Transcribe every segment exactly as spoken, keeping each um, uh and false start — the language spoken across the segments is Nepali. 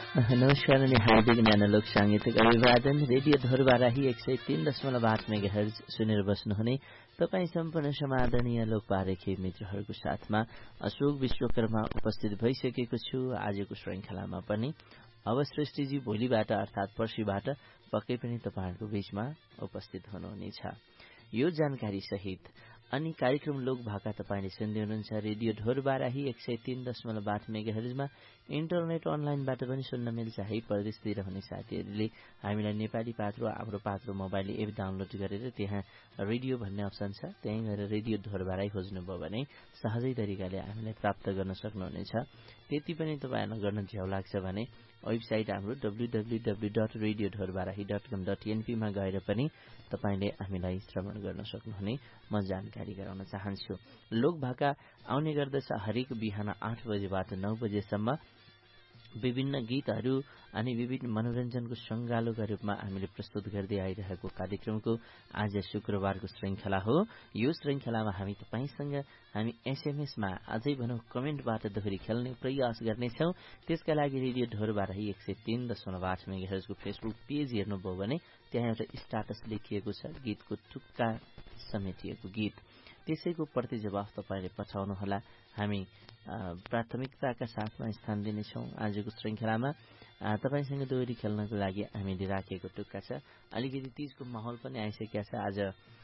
नमस्कार अनि हार्दिक न्यानो लोक साङ्गीतिक अभिवादन। रेडियो धोरबाराही एक सय तीन दशमलव आठ मेगा हर्ज सुनेर बस्नुहुने तपाईँ सम्पूर्ण समादरणीय लोकपारेखी मित्रहरूको साथमा अशोक विश्वकर्मा उपस्थित भइसकेको छु आजको श्रृङ्खलामा पनि। अब सृष्टिजी भोलिबाट अर्थात् पर्सिबाट पक्कै पनि तपाईँहरूको बीचमा उपस्थित हुनुहुनेछ यो जानकारी सहित। अनि कार्यक्रम लोक भाका तपाईँले सुन्दै हुनुहुन्छ रेडियो ढोरबाराही एक सय तीन दशमलव आठ मेगा हर्जमा। इन्टरनेट अनलाइनबाट पनि सुन्न मिल्छ है। परदेशतिर हुने साथीहरूले हामीलाई नेपाली पात्रो हाम्रो पात्रो मोबाइल एप डाउनलोड गरेर त्यहाँ रेडियो भन्ने अप्सन छ, त्यहीँ गएर रेडियो ढोरबाराही खोज्नुभयो भने सहजै तरिकाले हामीलाई प्राप्त गर्न सक्नुहुनेछ। त्यति पनि तपाईँहरूलाई गर्न झ्याउ लाग्छ भने वेबसाइट हाम्रो W W W dot radio Dhorbarahi dot कम डट एनपीमा गएर पनि तपाईँले हामीलाई श्रवण गर्न सक्नुहुने म जानकारी गराउन चाहन्छु। लोक भाका आउने गर्दछ हरेक बिहान आठ बजेबाट नौ बजेसम्म। विभिन्न गीतहरू अनि विभिन्न मनोरञ्जनको सङ्गालोका रूपमा हामीले प्रस्तुत गर्दै आइरहेको कार्यक्रमको आज शुक्रबारको श्रृङ्खला हो। यो श्रृङ्खलामा हामी तपाईँसँग हामी एसएमएसमा अझै भनौँ कमेन्टबाट दोहोरी खेल्ने प्रयास गर्नेछौँ। त्यसका लागि रेडियो ढोरबाराही एक सय तीन दशमलव आठ मेगाहर्जको फेसबुक पेज हेर्नुभयो भने त्यहाँ एउटा स्टाटस लेखिएको छ, गीतको टुक्का समेटिएको गीत। त्यसैको प्रति जवाफ तपाईँले पठाउनुहोला। हामी प्राथमिकताका साथमा स्थान दिनेछौँ आजको श्रृङ्खलामा। तपाईँसँग दोहोरी खेल्नको लागि हामीले राखेको टुक्का छ। अलिकति तीजको माहौल पनि आइसकेको छ। आज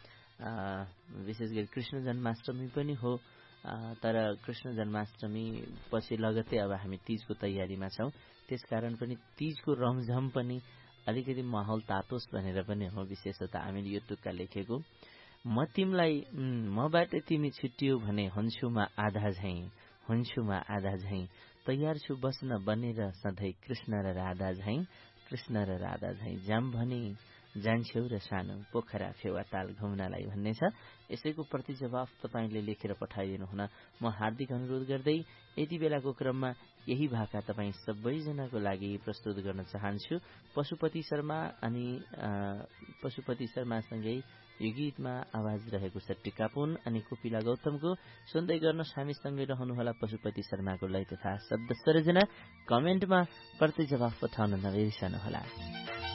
विशेष गरी कृष्ण जन्माष्टमी पनि हो, तर कृष्ण जन्माष्टमी पछि लगत्तै अब हामी तीजको तयारीमा छौँ। त्यसकारण पनि तीजको रमझम पनि अलिकति माहौल तातोस् भनेर पनि हो विशेषतः हामीले यो टुक्का लेखेको। म तिमीलाई मबाट तिमी छुट्टियो भने हुन्छु म आधा झैँ, हुन्छु म आधा झैँ, तयार छु बस्न बनेर सधैँ कृष्ण र राधा झैँ, कृष्ण र राधा झैँ, जाम भने जान्छौ र सानो पोखरा फेवा ताल घुम्नलाई भन्ने छ। यसैको प्रति जवाफ तपाईँले लेखेर पठाइदिनु हुन म हार्दिक अनुरोध गर्दै यति बेलाको क्रममा यही भाका तपाईँ सबैजनाको लागि प्रस्तुत गर्न चाहन्छु। पशुपति शर्मा अनि पशुपति शर्मासँगै यो गीतमा आवाज रहेको छ टिकापुन अनि कोपिला गौतमको। सुन्दै गर्नुहोस्, हामीसँगै रहनुहोला। पशुपति शर्माको लय तथा शब्द सर्जना कमेन्टमा प्रति जवाफ पठाउन नबिर्सनुहोला।